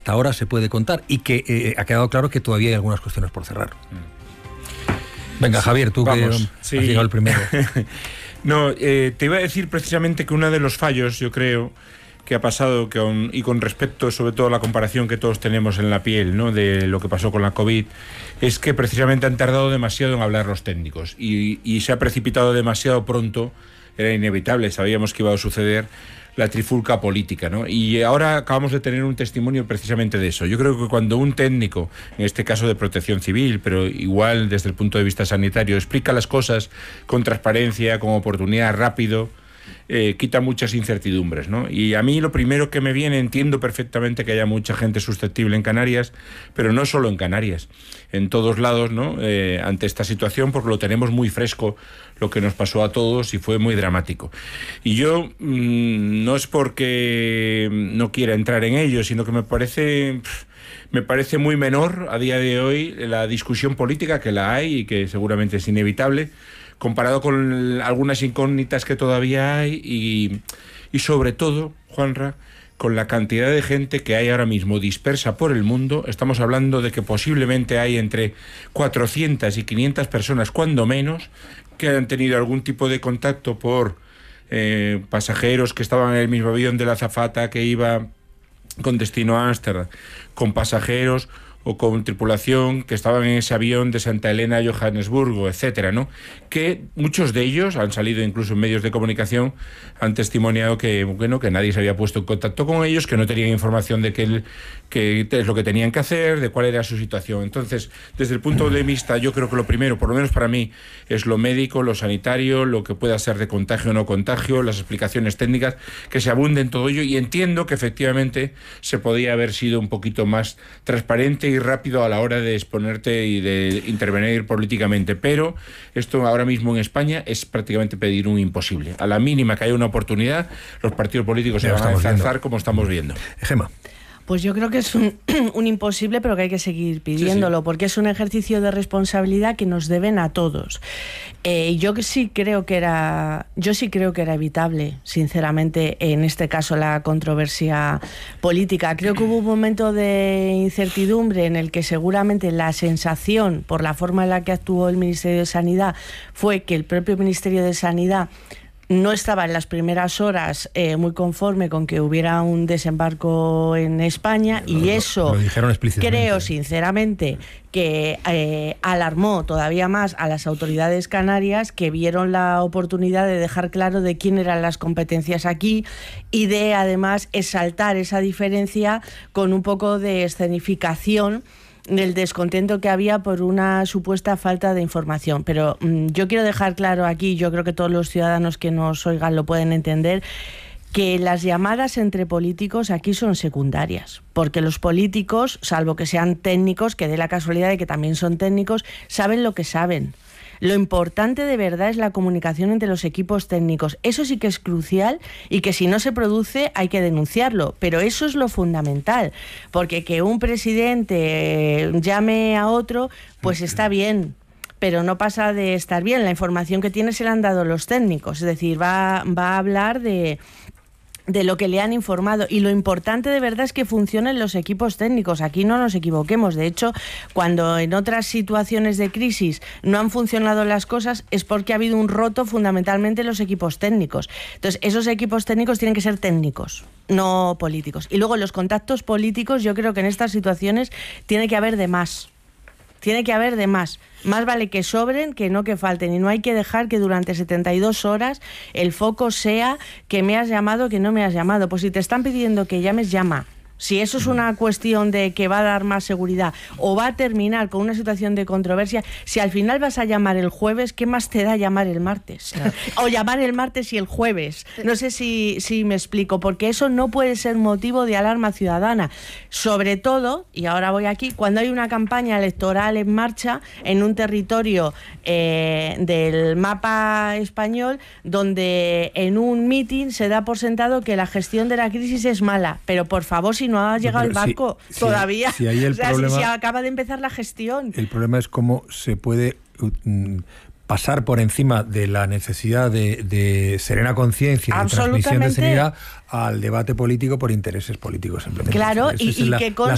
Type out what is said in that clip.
hasta ahora se puede contar y que ha quedado claro que todavía hay algunas cuestiones por cerrar. Venga, Javier, tú que has llegado el primero. No, te iba a decir precisamente que uno de los fallos, yo creo, que ha pasado, y con respecto sobre todo a la comparación que todos tenemos en la piel, ¿no?, de lo que pasó con la COVID, es que precisamente han tardado demasiado en hablar los técnicos y se ha precipitado demasiado pronto. Era inevitable, sabíamos que iba a suceder la trifulca política, ¿no? Y ahora acabamos de tener un testimonio precisamente de eso. Yo creo que cuando un técnico, en este caso de protección civil, pero igual desde el punto de vista sanitario, explica las cosas con transparencia, con oportunidad, rápido, quita muchas incertidumbres, ¿no? Y a mí lo primero que me viene, entiendo perfectamente que haya mucha gente susceptible en Canarias, pero no solo en Canarias, en todos lados, ¿no? Ante esta situación, porque lo tenemos muy fresco, lo que nos pasó a todos, y fue muy dramático. Y yo no es porque no quiera entrar en ello, sino que me parece muy menor a día de hoy la discusión política, que la hay y que seguramente es inevitable, comparado con algunas incógnitas que todavía hay y sobre todo, Juanra, con la cantidad de gente que hay ahora mismo dispersa por el mundo. Estamos hablando de que posiblemente hay entre 400 y 500 personas, cuando menos, que han tenido algún tipo de contacto por pasajeros que estaban en el mismo avión de la azafata que iba con destino a Ámsterdam, con pasajeros o con tripulación que estaban en ese avión de Santa Elena a Johannesburgo, etcétera, ¿no? Que muchos de ellos han salido incluso en medios de comunicación, han testimoniado que nadie se había puesto en contacto con ellos, que no tenían información de que es lo que tenían que hacer, de cuál era su situación. Entonces, desde el punto de vista, yo creo que lo primero, por lo menos para mí, es lo médico, lo sanitario, lo que pueda ser de contagio o no contagio, las explicaciones técnicas, que se abunde en todo ello, y entiendo que efectivamente se podía haber sido un poquito más transparente y rápido a la hora de exponerte y de intervenir políticamente, pero esto ahora mismo en España es prácticamente pedir un imposible. A la mínima que haya una oportunidad, los partidos políticos se van a enzarzar, como estamos viendo. Gemma. Pues yo creo que es un imposible, pero que hay que seguir pidiéndolo, sí. Porque es un ejercicio de responsabilidad que nos deben a todos. Yo sí creo que era evitable, sinceramente, en este caso la controversia política. Creo que hubo un momento de incertidumbre en el que seguramente la sensación, por la forma en la que actuó el Ministerio de Sanidad, fue que el propio Ministerio de Sanidad no estaba en las primeras horas muy conforme con que hubiera un desembarco en España, y eso creo sinceramente que alarmó todavía más a las autoridades canarias, que vieron la oportunidad de dejar claro de quién eran las competencias aquí y de además exaltar esa diferencia con un poco de escenificación del descontento que había por una supuesta falta de información. Pero yo quiero dejar claro aquí, yo creo que todos los ciudadanos que nos oigan lo pueden entender, que las llamadas entre políticos aquí son secundarias, porque los políticos, salvo que sean técnicos, que dé la casualidad de que también son técnicos, saben lo que saben. Lo importante de verdad es la comunicación entre los equipos técnicos. Eso sí que es crucial, y que si no se produce hay que denunciarlo. Pero eso es lo fundamental, porque que un presidente llame a otro, pues está bien, pero no pasa de estar bien. La información que tiene se la han dado los técnicos, es decir, va a hablar de lo que le han informado, y lo importante de verdad es que funcionen los equipos técnicos. Aquí no nos equivoquemos. De hecho, cuando en otras situaciones de crisis no han funcionado las cosas, es porque ha habido un roto fundamentalmente en los equipos técnicos. Entonces, esos equipos técnicos tienen que ser técnicos, no políticos. Y luego los contactos políticos, yo creo que en estas situaciones tiene que haber de más. Tiene que haber de más. Más vale que sobren que no que falten, y no hay que dejar que durante 72 horas el foco sea que me has llamado, que no me has llamado. Pues si te están pidiendo que llames, llama. Si eso es una cuestión de que va a dar más seguridad o va a terminar con una situación de controversia, si al final vas a llamar el jueves, ¿qué más te da llamar el martes? Claro. O llamar el martes y el jueves. No sé si me explico, porque eso no puede ser motivo de alarma ciudadana. Sobre todo, y ahora voy aquí, cuando hay una campaña electoral en marcha en un territorio del mapa español, donde en un mitin se da por sentado que la gestión de la crisis es mala. Pero por favor, si no ha llegado el barco todavía, si el problema, si acaba de empezar la gestión. El problema es cómo se puede pasar por encima de la necesidad de serena conciencia y de transmisión de seriedad al debate político por intereses políticos simplemente. Claro, y que conste